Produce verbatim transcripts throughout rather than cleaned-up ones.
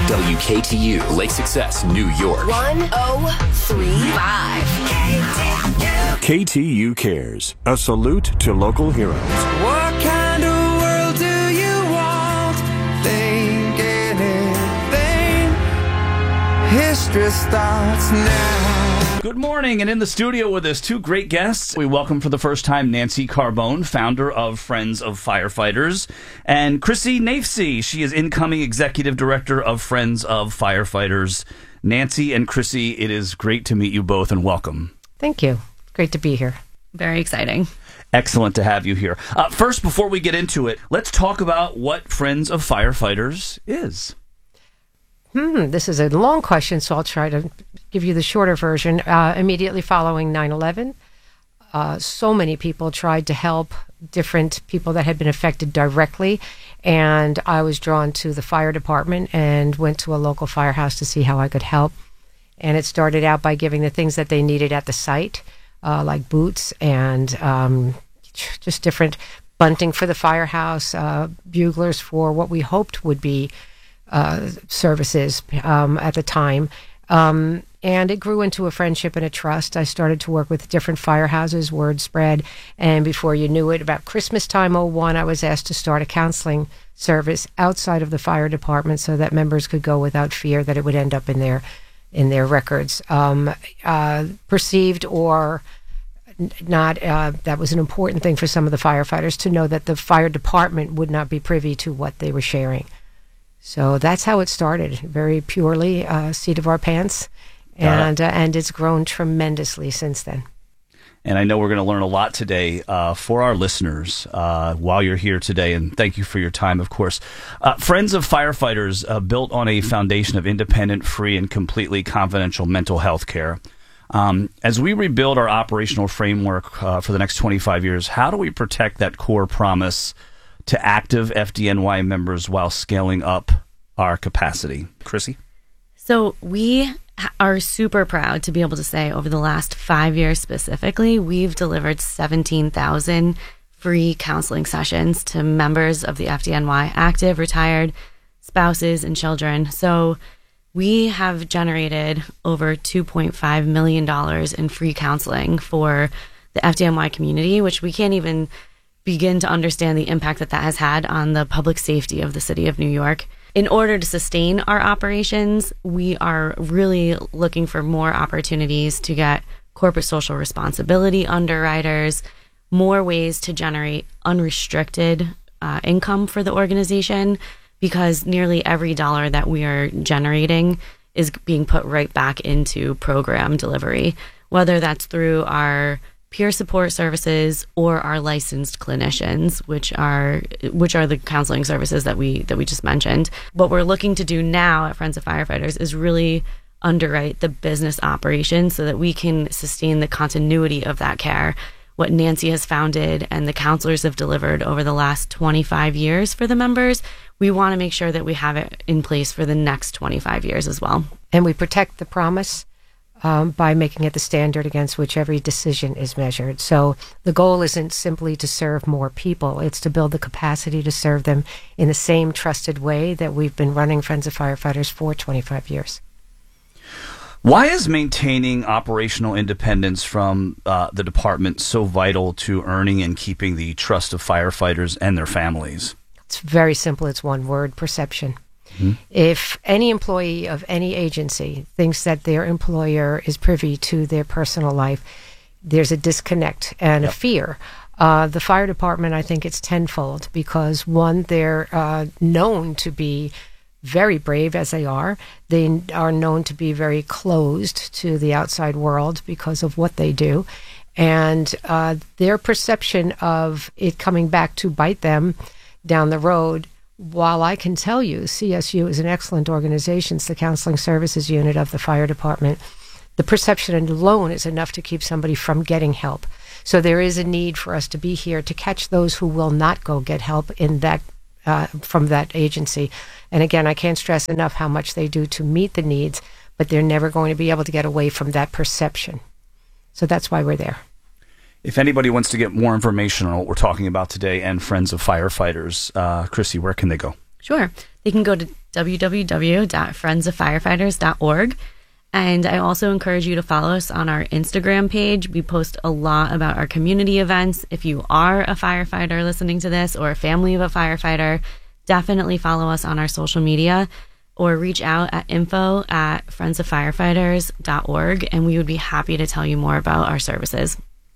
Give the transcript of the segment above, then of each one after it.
W K T U, Lake Success, New York. one oh three point five. K T U Cares, a salute to local heroes. What kind of world do you want? Think anything. History starts now. Good morning, and in the studio with us, two great guests. We welcome for the first time Nancy Carbone, founder of Friends of Firefighters, and Chrissy Nafcy. She is incoming executive director of Friends of Firefighters. Nancy and Chrissy, it is great to meet you both, and welcome. Thank you. Great to be here. Very exciting. Excellent to have you here. Uh, first, before we get into it, let's talk about what Friends of Firefighters is. Hmm, this is a long question, so I'll try to give you the shorter version. Uh, immediately following nine eleven, uh, so many people tried to help different people that had been affected directly, and I was drawn to the fire department and went to a local firehouse to see how I could help. And it started out by giving the things that they needed at the site, uh, like boots and um, just different bunting for the firehouse, uh, buglers for what we hoped would be Uh, services um, at the time. Um, and it grew into a friendship and a trust. I started to work with different firehouses, word spread, and before you knew it, about Christmas time oh one, I was asked to start a counseling service outside of the fire department so that members could go without fear that it would end up in their in their records. Um, uh, perceived or not, uh, that was an important thing for some of the firefighters to know that the fire department would not be privy to what they were sharing. So that's how it started, very purely uh, seat of our pants, and uh, and it's grown tremendously since then. And I know we're going to learn a lot today uh, for our listeners uh, while you're here today, and thank you for your time, of course. Uh, Friends of Firefighters, uh, built on a foundation of independent, free, and completely confidential mental health care. Um, as we rebuild our operational framework uh, for the next twenty-five years, how do we protect that core promise to active F D N Y members while scaling up our capacity? Chrissy? So we are super proud to be able to say over the last five years specifically, we've delivered seventeen thousand free counseling sessions to members of the F D N Y, active, retired, spouses, and children. So we have generated over two point five million dollars in free counseling for the F D N Y community, which we can't even begin to understand the impact that that has had on the public safety of the city of New York. In order to sustain our operations, we are really looking for more opportunities to get corporate social responsibility underwriters, more ways to generate unrestricted uh, income for the organization, because nearly every dollar that we are generating is being put right back into program delivery, whether that's through our peer support services or our licensed clinicians, which are which are the counseling services that we that we just mentioned. What we're looking to do now at Friends of Firefighters is really underwrite the business operations so that we can sustain the continuity of that care. What Nancy has founded and the counselors have delivered over the last twenty-five years for the members, we want to make sure that we have it in place for the next twenty-five years as well. And we protect the promise Um, by making it the standard against which every decision is measured. So the goal isn't simply to serve more people, it's to build the capacity to serve them in the same trusted way that we've been running Friends of Firefighters for twenty-five years. Why is maintaining operational independence from uh, the department so vital to earning and keeping the trust of firefighters and their families? It's very simple. It's one word: perception. Mm-hmm. If any employee of any agency thinks that their employer is privy to their personal life, there's a disconnect and yep. a fear. Uh, the fire department, I think it's tenfold because, one, they're uh, known to be very brave, as they are. They are known to be very closed to the outside world because of what they do. And uh, their perception of it coming back to bite them down the road, while I can tell you C S U is an excellent organization, it's the counseling services unit of the fire department, the perception alone is enough to keep somebody from getting help. So there is a need for us to be here to catch those who will not go get help in that uh, from that agency. And again, I can't stress enough how much they do to meet the needs, but they're never going to be able to get away from that perception. So that's why we're there. If anybody wants to get more information on what we're talking about today and Friends of Firefighters, uh, Chrissy, where can they go? Sure. They can go to w w w dot friends of firefighters dot org. And I also encourage you to follow us on our Instagram page. We post a lot about our community events. If you are a firefighter listening to this or a family of a firefighter, definitely follow us on our social media or reach out at info at friends of firefighters dot org, and we would be happy to tell you more about our services.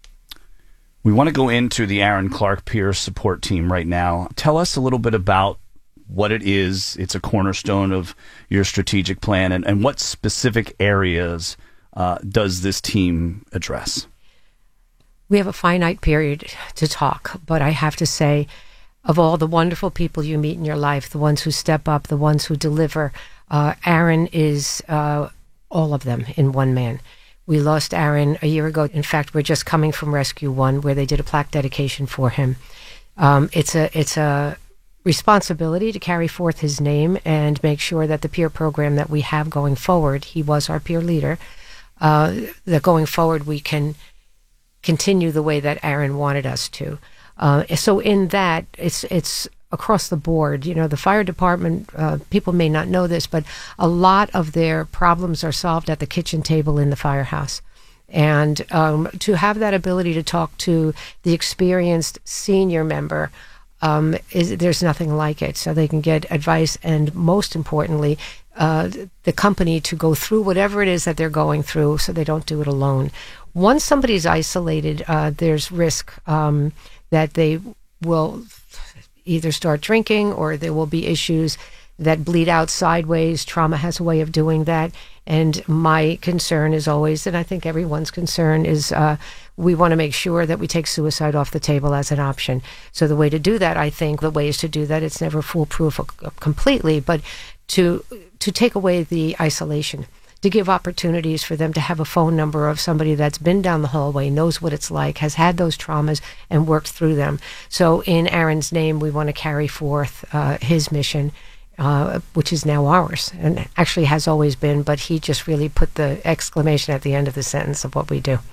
We want to go into the Aaron Clark Peer Support Team right now. Tell us a little bit about what it is. It's a cornerstone of your strategic plan, and, and what specific areas uh, does this team address? We have a finite period to talk, but I have to say, of all the wonderful people you meet in your life, the ones who step up, the ones who deliver, uh, Aaron is uh, all of them in one man. We lost Aaron a year ago. In fact, we're just coming from Rescue One, where they did a plaque dedication for him. Um, it's a it's a responsibility to carry forth his name and make sure that the peer program that we have going forward, he was our peer leader, uh, that going forward we can continue the way that Aaron wanted us to. Uh, so in that, it's it's across the board. You know, the fire department, uh, people may not know this, but a lot of their problems are solved at the kitchen table in the firehouse. And um, to have that ability to talk to the experienced senior member, um, is, there's nothing like it. So they can get advice, and most importantly, uh, the company to go through whatever it is that they're going through, so they don't do it alone. Once somebody's isolated, uh, there's risk um, that they will either start drinking, or there will be issues that bleed out sideways. Trauma has a way of doing that. And my concern is always, and I think everyone's concern is, uh, we want to make sure that we take suicide off the table as an option. So the way to do that, I think the ways to do that, it's never foolproof completely, but to to take away the isolation, to give opportunities for them to have a phone number of somebody that's been down the hallway, knows what it's like, has had those traumas, and worked through them. So in Aaron's name, we want to carry forth uh, his mission, uh, which is now ours, and actually has always been, but he just really put the exclamation at the end of the sentence of what we do.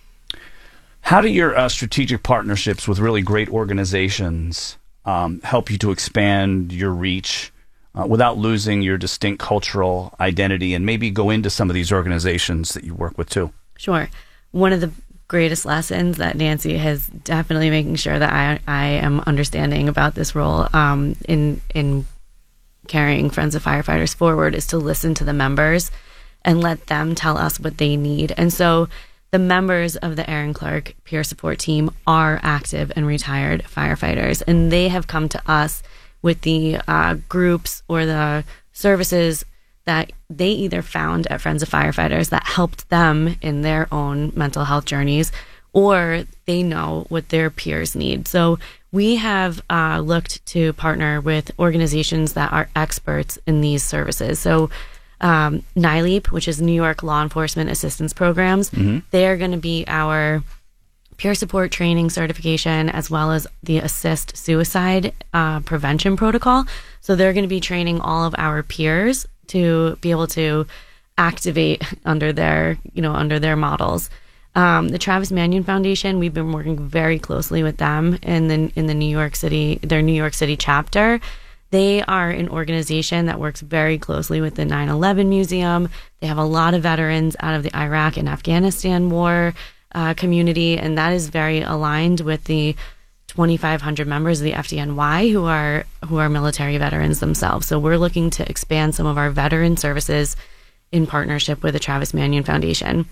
How do your uh, strategic partnerships with really great organizations um, help you to expand your reach Uh, without losing your distinct cultural identity, and maybe go into some of these organizations that you work with too? Sure. One of the greatest lessons that Nancy has definitely making sure that I I am understanding about this role um, in in carrying Friends of Firefighters forward is to listen to the members and let them tell us what they need. And so the members of the Aaron Clark Peer Support Team are active and retired firefighters, and they have come to us with the uh, groups or the services that they either found at Friends of Firefighters that helped them in their own mental health journeys, or they know what their peers need. So we have uh, looked to partner with organizations that are experts in these services. So um, N I L E A P, which is New York Law Enforcement Assistance Programs, mm-hmm. they are going to be our peer support training certification, as well as the Assist Suicide uh, Prevention Protocol. So they're going to be training all of our peers to be able to activate under their, you know, under their models. Um, the Travis Manion Foundation, we've been working very closely with them in the in the New York City, their New York City chapter. They are an organization that works very closely with the nine eleven Museum. They have a lot of veterans out of the Iraq and Afghanistan war Uh, community, and that is very aligned with the twenty-five hundred members of the F D N Y who are who are military veterans themselves. So we're looking to expand some of our veteran services in partnership with the Travis Manion Foundation.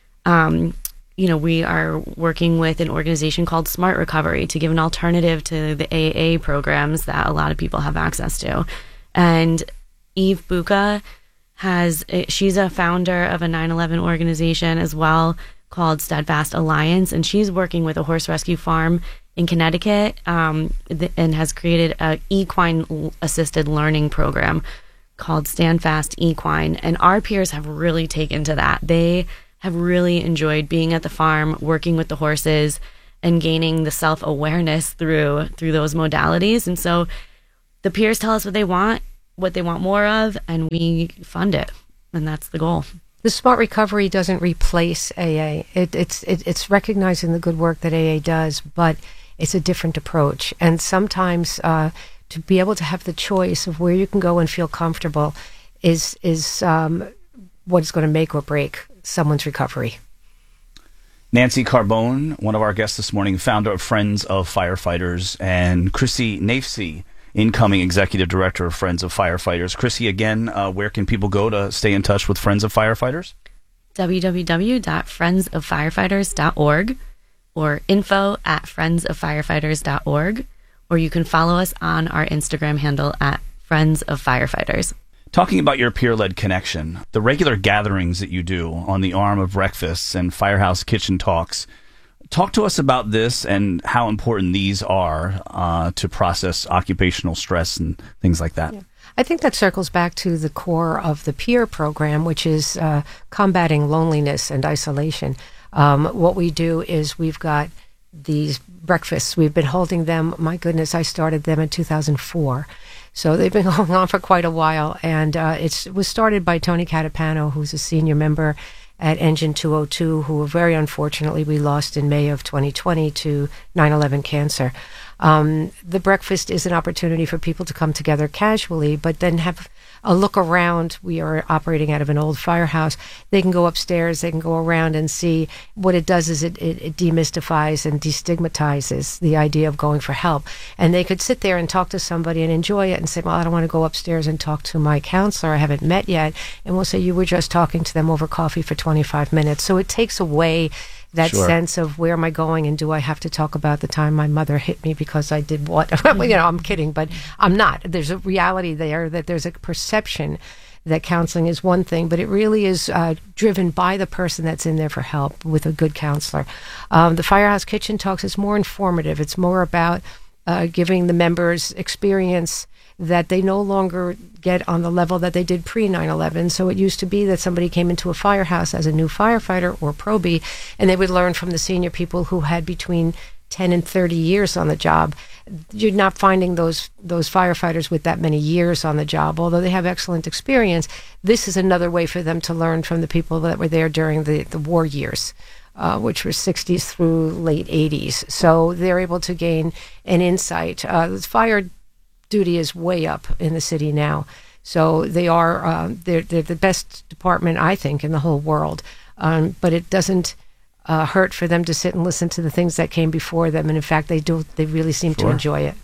Um, you know, we are working with an organization called Smart Recovery to give an alternative to the A A programs that a lot of people have access to. And Eve Buka has, she's a founder of a nine eleven organization as well, called Steadfast Alliance, and she's working with a horse rescue farm in Connecticut um, th- and has created a equine assisted learning program called Stand Fast Equine. And our peers have really taken to that. They have really enjoyed being at the farm, working with the horses, and gaining the self-awareness through through those modalities. And so the peers tell us what they want, what they want more of, and we fund it. And that's the goal. The Smart Recovery doesn't replace A A. It, it's it, it's recognizing the good work that A A does, but it's a different approach. And sometimes uh, to be able to have the choice of where you can go and feel comfortable is is um, what is going to make or break someone's recovery. Nancy Carbone, one of our guests this morning, founder of Friends of Firefighters, and Chrissy Nafcy, incoming executive director of Friends of Firefighters. Chrissy, again, uh, where can people go to stay in touch with Friends of Firefighters? w w w dot friends of firefighters dot org or info at friends of firefighters dot org, or you can follow us on our Instagram handle at Friends of Firefighters. Talking about your peer-led connection, the regular gatherings that you do on the arm of breakfasts and Firehouse Kitchen Talks, talk to us about this and how important these are uh, to process occupational stress and things like that. Yeah. I think that circles back to the core of the peer program, which is uh, combating loneliness and isolation. Um, what we do is we've got these breakfasts. We've been holding them. My goodness, I started them in two thousand four. So they've been going on for quite a while. And uh, it's, it was started by Tony Catapano, who's a senior member at Engine two oh two, who very unfortunately we lost in May of twenty twenty to nine eleven cancer. Um, the breakfast is an opportunity for people to come together casually, but then have a look around. We are operating out of an old firehouse. They can go upstairs, they can go around and see. What it does is it, it, it demystifies and destigmatizes the idea of going for help. And they could sit there and talk to somebody and enjoy it and say, well, I don't want to go upstairs and talk to my counselor. I haven't met yet. And we'll say, you were just talking to them over coffee for twenty-five minutes. So it takes away that Sure. sense of where am I going, and do I have to talk about the time my mother hit me because I did what? You know, I'm kidding, but I'm not. There's a reality there that there's a perception that counseling is one thing, but it really is uh, driven by the person that's in there for help with a good counselor. Um, the Firehouse Kitchen Talks is more informative. It's more about uh, giving the members experience that they no longer get on the level that they did pre nine eleven. So it used to be that somebody came into a firehouse as a new firefighter or probie, and they would learn from the senior people who had between ten and thirty years on the job. You're not finding those those firefighters with that many years on the job, although they have excellent experience. This is another way for them to learn from the people that were there during the, the war years, uh, which were sixties through late eighties. So they're able to gain an insight. Uh, fire duty is way up in the city now. So they are, uh, they're, they're the best department, I think, in the whole world. Um, but it doesn't uh, hurt for them to sit and listen to the things that came before them. And in fact, they do, they really seem Sure. to enjoy it.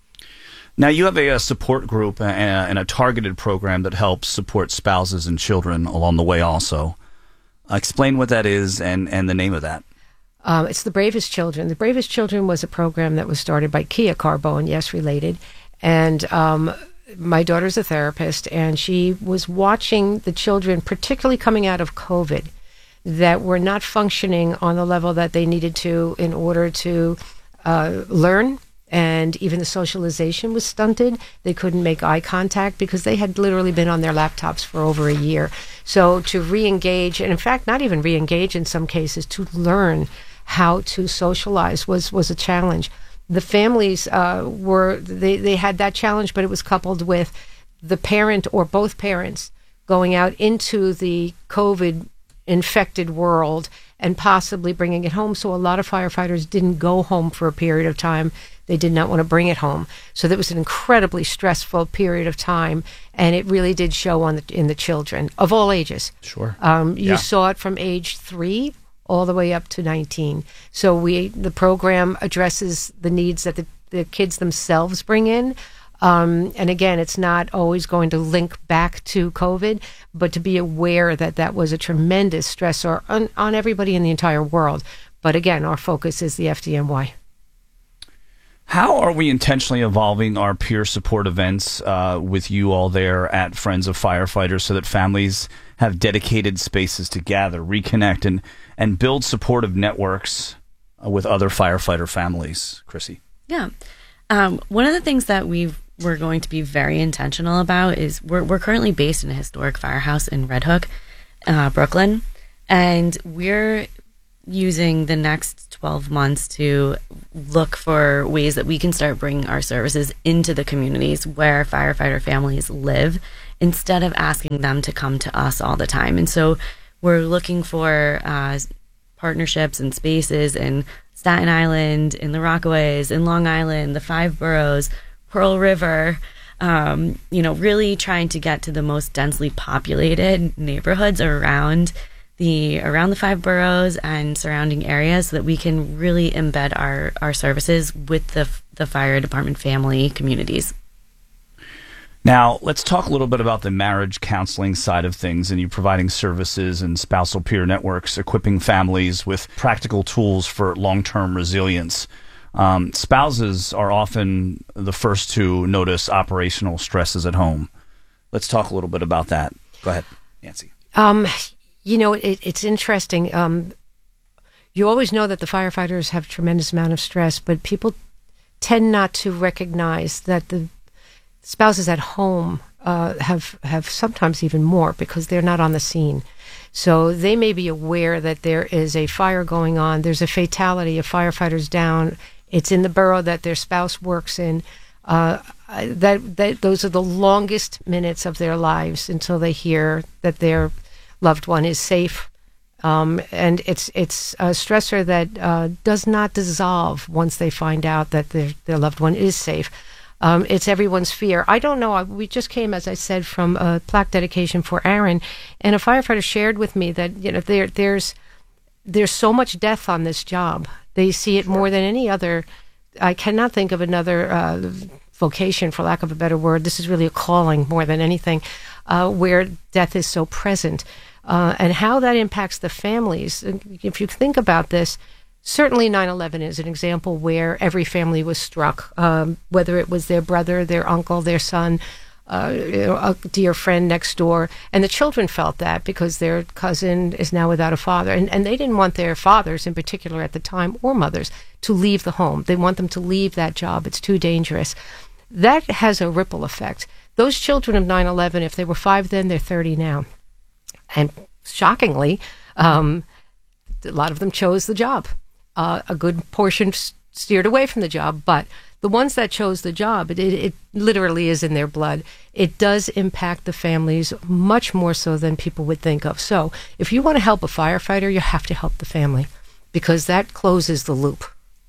Now, you have a, a support group and a, and a targeted program that helps support spouses and children along the way also. Uh, explain what that is and, and the name of that. Um, it's the Bravest Children. The Bravest Children was a program that was started by Kia Carbone, yes, related. And um, my daughter's a therapist, and she was watching the children, particularly coming out of COVID, that were not functioning on the level that they needed to in order to uh, learn. And even the socialization was stunted. They couldn't make eye contact because they had literally been on their laptops for over a year. So to re-engage, and in fact, not even re-engage in some cases, to learn how to socialize was, was a challenge. The families uh, were, they, they had that challenge, but it was coupled with the parent or both parents going out into the COVID-infected world and possibly bringing it home. So a lot of firefighters didn't go home for a period of time. They did not want to bring it home. So that was an incredibly stressful period of time, and it really did show on the, in the children of all ages. Sure. Um, you Yeah. saw it from age three all the way up to nineteen. So we, the program addresses the needs that the, the kids themselves bring in. Um, and again, it's not always going to link back to COVID, but to be aware that that was a tremendous stressor on, on everybody in the entire world. But again, our focus is the F D N Y. How are we intentionally evolving our peer support events uh, with you all there at Friends of Firefighters so that families have dedicated spaces to gather, reconnect, and, and build supportive networks uh, with other firefighter families? Chrissy? Yeah. Um, one of the things that we we're going to be very intentional about is we're, we're currently based in a historic firehouse in Red Hook, uh, Brooklyn, and we're using the next twelve months to look for ways that we can start bringing our services into the communities where firefighter families live instead of asking them to come to us all the time. And so we're looking for uh, partnerships and spaces in Staten Island, in the Rockaways, in Long Island, the five boroughs, Pearl River, um, you know, really trying to get to the most densely populated neighborhoods around the around the five boroughs and surrounding areas so that we can really embed our, our services with the the fire department family communities. Now, let's talk a little bit about the marriage counseling side of things and you providing services and spousal peer networks, equipping families with practical tools for long-term resilience. Um, spouses are often the first to notice operational stresses at home. Let's talk a little bit about that. Go ahead, Nancy. Um, you know, it, it's interesting. Um, you always know that the firefighters have a tremendous amount of stress, but people tend not to recognize that the spouses at home uh, have have sometimes even more because they're not on the scene. So they may be aware that there is a fire going on. There's a fatality, a firefighter's down. It's in the borough that their spouse works in. Uh, that, that those are the longest minutes of their lives until they hear that their loved one is safe. Um, and it's it's a stressor that uh, does not dissolve once they find out that their their loved one is safe. Um, it's everyone's fear. I don't know. We just came, as I said, from a plaque dedication for Aaron, and a firefighter shared with me that you know there there's there's so much death on this job. They see it more than any other. I cannot think of another uh, vocation, for lack of a better word. This is really a calling more than anything, uh, where death is so present, uh, and how that impacts the families. If you think about this. Certainly nine eleven is an example where every family was struck, um, whether it was their brother, their uncle, their son, uh, you know, a dear friend next door. And the children felt that because their cousin is now without a father. And, and they didn't want their fathers in particular at the time, or mothers, to leave the home. They want them to leave that job. It's too dangerous. That has a ripple effect. Those children of nine eleven, if they were five then, they're thirty now. And shockingly, um, a lot of them chose the job. Uh, a good portion steered away from the job, but the ones that chose the job, it, it literally is in their blood. It does impact the families much more so than people would think of. So if you want to help a firefighter, you have to help the family because that closes the loop.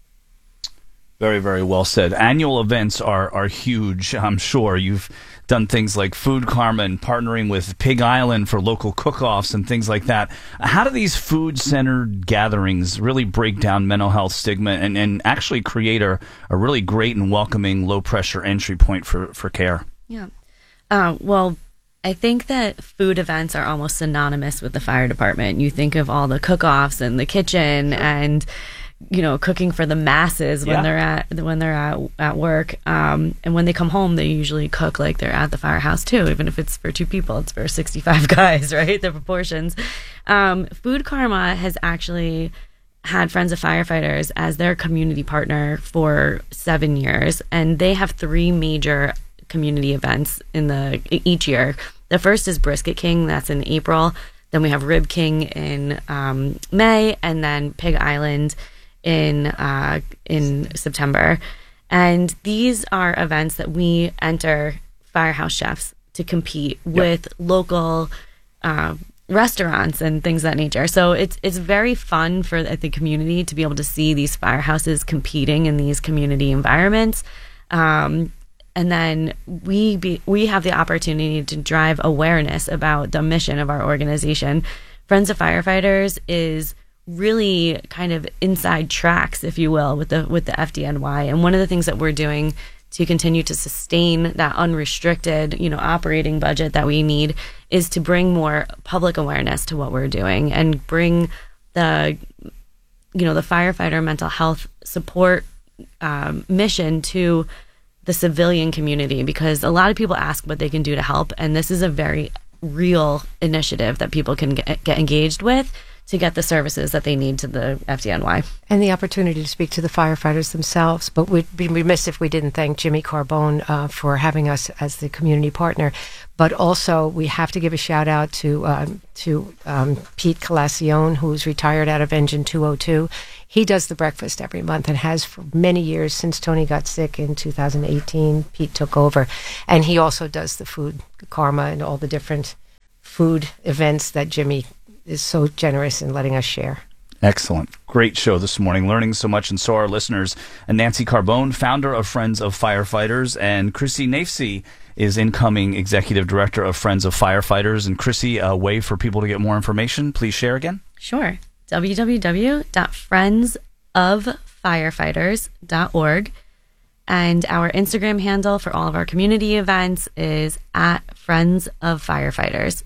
Very, very well said. Annual events are, are huge, I'm sure. You've done things like Food Karma and partnering with Pig Island for local cook-offs and things like that. How do these food-centered gatherings really break down mental health stigma and, and actually create a, a really great and welcoming low-pressure entry point for, for care? Yeah. Uh, well, I think that food events are almost synonymous with the fire department. You think of all the cook-offs and the kitchen and you know, cooking for the masses when yeah. they're at when they're at at work, um, and when they come home, they usually cook like they're at the firehouse too. Even if it's for two people, it's for sixty-five guys, right? The proportions. Um, Food Karma has actually had Friends of Firefighters as their community partner for seven years, and they have three major community events in the each year. The first is Brisket King, that's in April. Then we have Rib King in um, May, and then Pig Island in uh, in September. And these are events that we enter firehouse chefs to compete yep. with local uh, restaurants and things of that nature. So it's it's very fun for the community to be able to see these firehouses competing in these community environments. Um, and then we be, we have the opportunity to drive awareness about the mission of our organization. Friends of Firefighters is really kind of inside tracks, if you will, with the with the F D N Y. And one of the things that we're doing to continue to sustain that unrestricted, you know, operating budget that we need is to bring more public awareness to what we're doing and bring the, you know, the firefighter mental health support um, mission to the civilian community, because a lot of people ask what they can do to help, and this is a very real initiative that people can get, get engaged with to get the services that they need to the F D N Y. And the opportunity to speak to the firefighters themselves. But we'd be remiss if we didn't thank Jimmy Carbone uh, for having us as the community partner. But also, we have to give a shout out to um, to um, Pete Calacione, who's retired out of Engine two oh two. He does the breakfast every month and has for many years since Tony got sick in two thousand eighteen. Pete took over. And he also does the Food Karma and all the different food events that Jimmy is so generous in letting us share. Excellent. Great show this morning, learning so much, and so are our listeners. And Nancy Carbone, founder of Friends of Firefighters, and Chrissy Nafsi is incoming executive director of Friends of Firefighters. And Chrissy, a way for people to get more information, please share again. Sure. w w w dot friends of firefighters dot org. And our Instagram handle for all of our community events is at Friends of Firefighters.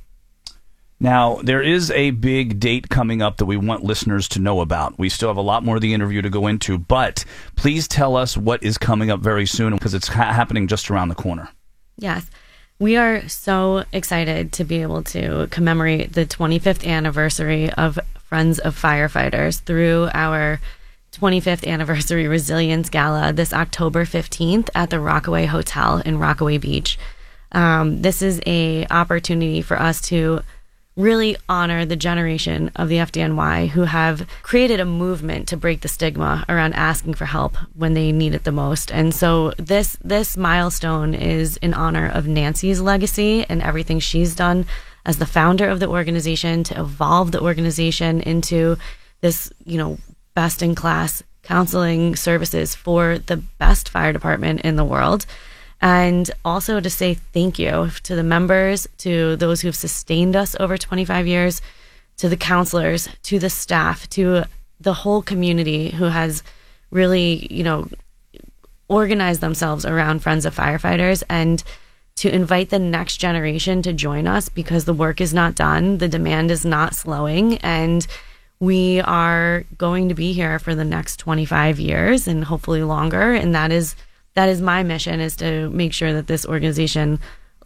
Now, there is a big date coming up that we want listeners to know about. We still have a lot more of the interview to go into, but please tell us what is coming up very soon, because it's ha- happening just around the corner. Yes. We are so excited to be able to commemorate the twenty-fifth anniversary of Friends of Firefighters through our twenty-fifth anniversary Resilience Gala this October fifteenth at the Rockaway Hotel in Rockaway Beach. Um, this is a opportunity for us to really honor the generation of the F D N Y who have created a movement to break the stigma around asking for help when they need it the most. And so this this milestone is in honor of Nancy's legacy and everything she's done as the founder of the organization to evolve the organization into this, you know, best-in-class counseling services for the best fire department in the world. And also to say thank you to the members, to those who've sustained us over twenty-five years, to the counselors, to the staff, to the whole community who has really, you know, organized themselves around Friends of Firefighters, and to invite the next generation to join us, because the work is not done, the demand is not slowing, and we are going to be here for the next twenty-five years and hopefully longer. And that is That is my mission, is to make sure that this organization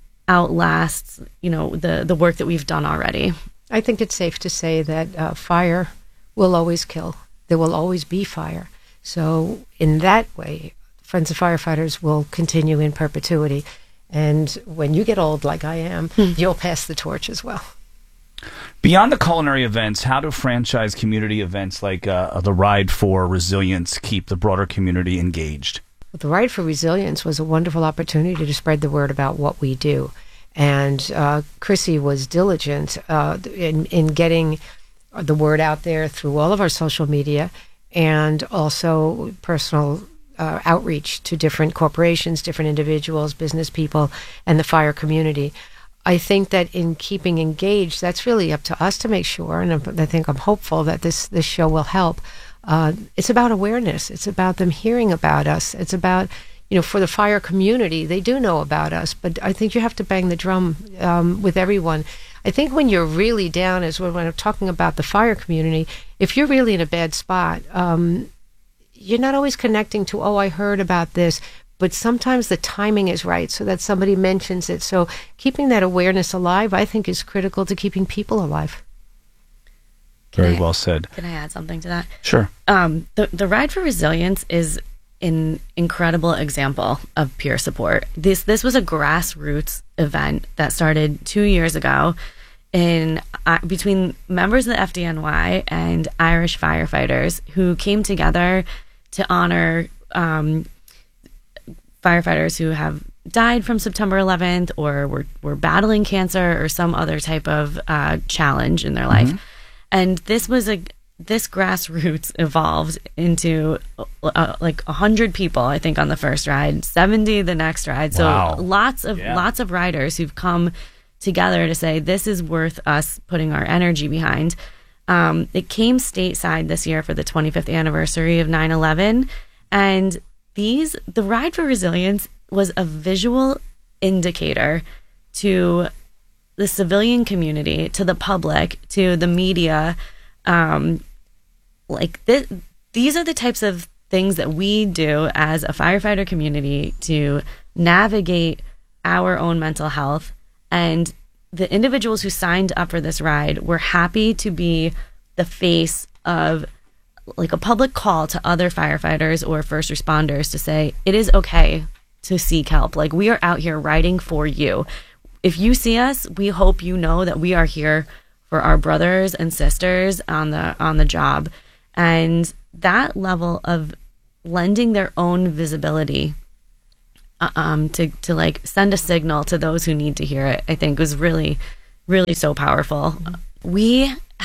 outlasts, you know, the, the work that we've done already. I think it's safe to say that uh, fire will always kill. There will always be fire. So in that way, Friends of Firefighters will continue in perpetuity. And when you get old, like I am, you'll pass the torch as well. Beyond the culinary events, how do franchise community events like uh, the Ride for Resilience keep the broader community engaged? The Ride for Resilience was a wonderful opportunity to spread the word about what we do. And uh, Chrissy was diligent uh, in, in getting the word out there through all of our social media, and also personal uh, outreach to different corporations, different individuals, business people, and the fire community. I think that in keeping engaged, that's really up to us to make sure, and I think I'm hopeful that this, this show will help. Uh, it's about awareness. It's about them hearing about us. It's about, you know, for the fire community, they do know about us, but I think you have to bang the drum um, with everyone. I think when you're really down, is when, when I'm talking about the fire community, if you're really in a bad spot, um, you're not always connecting to, oh, I heard about this, but sometimes the timing is right so that somebody mentions it. So keeping that awareness alive, I think, is critical to keeping people alive. Very I, well said. Can I add something to that? Sure. Um, the, the Ride for Resilience is an incredible example of peer support. This this was a grassroots event that started two years ago in uh, between members of the F D N Y and Irish firefighters who came together to honor um, firefighters who have died from September eleventh, or were, were battling cancer or some other type of uh, challenge in their life. Mm-hmm. And this was a this grassroots evolved into uh, like a hundred people, I think, on the first ride, seventy the next ride. So wow. lots of yeah. lots of riders who've come together to say this is worth us putting our energy behind. Um, it came stateside this year for the twenty-fifth anniversary of nine eleven, and these the Ride for Resilience was a visual indicator to the civilian community, to the public, to the media. Um, like this, these are the types of things that we do as a firefighter community to navigate our own mental health. And the individuals who signed up for this ride were happy to be the face of like a public call to other firefighters or first responders to say, it is okay to seek help. Like, we are out here riding for you. If you see us, we hope you know that we are here for our brothers and sisters on the on the job. And that level of lending their own visibility uh, um, to, to like send a signal to those who need to hear it, I think was really, really so powerful. Mm-hmm. We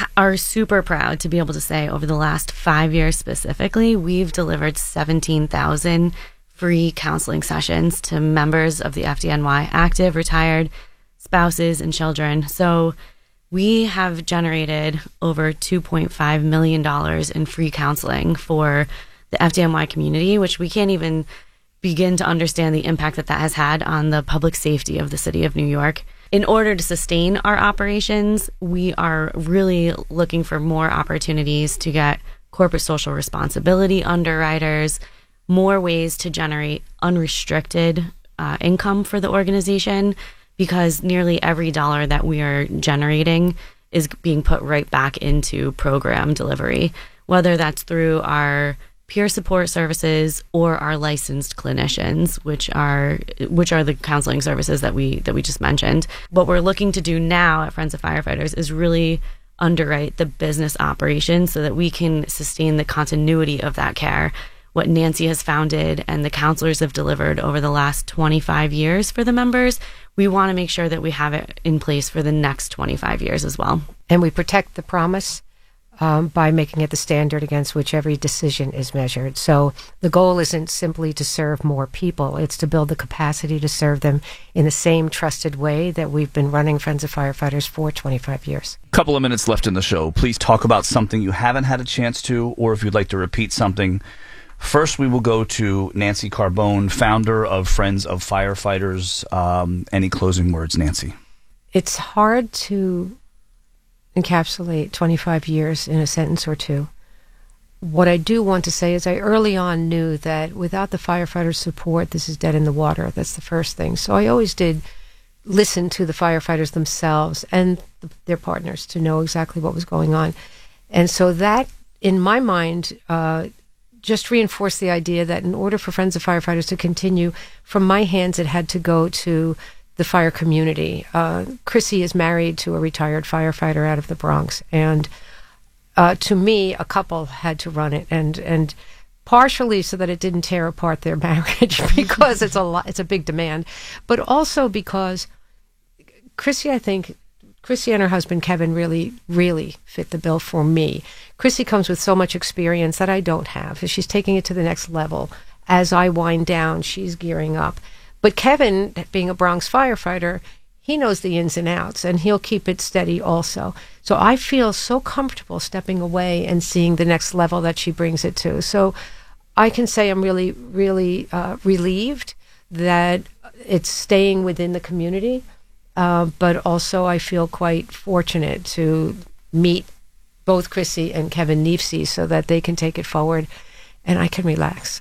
ha- are super proud to be able to say over the last five years specifically, we've delivered seventeen thousand free counseling sessions to members of the F D N Y, active, retired, spouses, and children. So we have generated over two point five million dollars in free counseling for the F D N Y community, which we can't even begin to understand the impact that that has had on the public safety of the city of New York. In order to sustain our operations, we are really looking for more opportunities to get corporate social responsibility underwriters, more ways to generate unrestricted uh, income for the organization, because nearly every dollar that we are generating is being put right back into program delivery, whether that's through our peer support services or our licensed clinicians, which are which are the counseling services that we that we just mentioned. What we're looking to do now at Friends of Firefighters is really underwrite the business operations so that we can sustain the continuity of that care. What Nancy has founded and the counselors have delivered over the last twenty-five years for the members, we want to make sure that we have it in place for the next twenty-five years as well. And we protect the promise um, by making it the standard against which every decision is measured. So the goal isn't simply to serve more people, it's to build the capacity to serve them in the same trusted way that we've been running Friends of Firefighters for twenty-five years. Couple of minutes left in the show. Please talk about something you haven't had a chance to, or if you'd like to repeat something. First, we will go to Nancy Carbone, founder of Friends of Firefighters. Um, any closing words, Nancy? It's hard to encapsulate twenty-five years in a sentence or two. What I do want to say is I early on knew that without the firefighters' support, this is dead in the water. That's the first thing. So I always did listen to the firefighters themselves and the, their partners to know exactly what was going on. And so that, in my mind, uh, just reinforced the idea that in order for Friends of Firefighters to continue, from my hands, it had to go to the fire community. Uh, Chrissy is married to a retired firefighter out of the Bronx, and uh, to me, a couple had to run it, and and partially so that it didn't tear apart their marriage because it's a lot, it's a big demand, but also because Chrissy, I think, Chrissy and her husband, Kevin, really, really fit the bill for me. Chrissy comes with so much experience that I don't have. She's taking it to the next level. As I wind down, she's gearing up. But Kevin, being a Bronx firefighter, he knows the ins and outs, and he'll keep it steady also. So I feel so comfortable stepping away and seeing the next level that she brings it to. So I can say I'm really, really uh, relieved that it's staying within the community. Uh, but also I feel quite fortunate to meet both Chrissy and Kevin Neefsey so that they can take it forward and I can relax.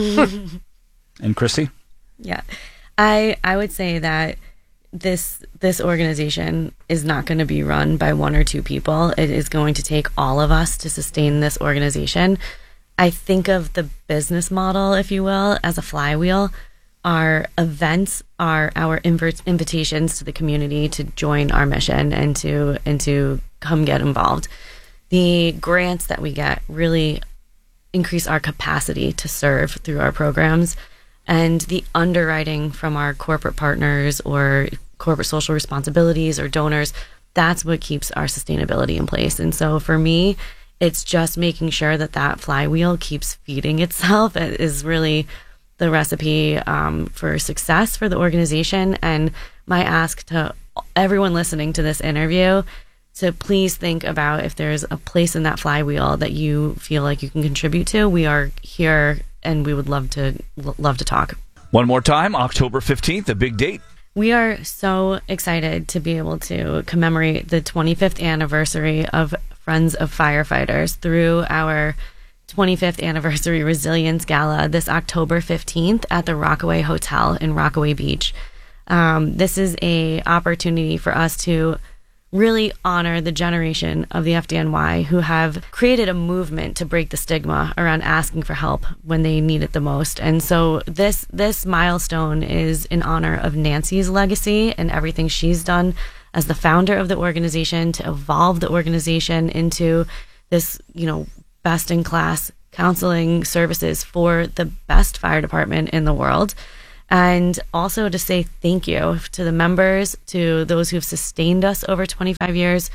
And Chrissy? Yeah. I I would say that this this organization is not going to be run by one or two people. It is going to take all of us to sustain this organization. I think of the business model, if you will, as a flywheel. Our events are our inv- invitations to the community to join our mission and to and to come get involved. The grants that we get really increase our capacity to serve through our programs, and the underwriting from our corporate partners or corporate social responsibilities or donors, that's what keeps our sustainability in place. And so for me, it's just making sure that that flywheel keeps feeding itself. It is really the recipe um, for success for the organization. And my ask to everyone listening to this interview to please think about if there's a place in that flywheel that you feel like you can contribute to. We are here and we would love to love to talk. One more time, October fifteenth, a big date. We are so excited to be able to commemorate the twenty-fifth anniversary of Friends of Firefighters through our twenty-fifth anniversary Resilience Gala this October fifteenth at the Rockaway Hotel in Rockaway Beach. Um, this is a opportunity for us to really honor the generation of the F D N Y who have created a movement to break the stigma around asking for help when they need it the most. And so this this milestone is in honor of Nancy's legacy and everything she's done as the founder of the organization to evolve the organization into this, you know, best-in-class counseling services for the best fire department in the world. And also to say thank you to the members, to those who've sustained us over twenty-five years,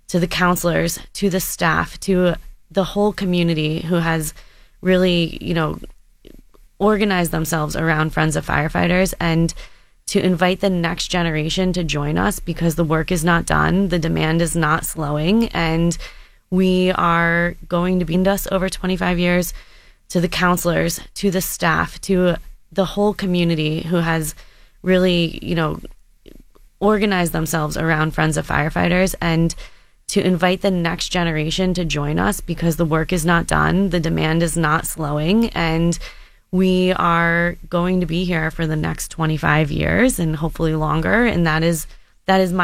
to the counselors, to the staff, to the whole community who has really, you know, organized themselves around Friends of Firefighters, and to invite the next generation to join us, because the work is not done, the demand is not slowing, and we are going to be in us over twenty-five years. To the counselors, to the staff, to the whole community who has really, you know, organized themselves around Friends of Firefighters, and to invite the next generation to join us, because the work is not done, the demand is not slowing, and we are going to be here for the next twenty-five years and hopefully longer. And that is that is my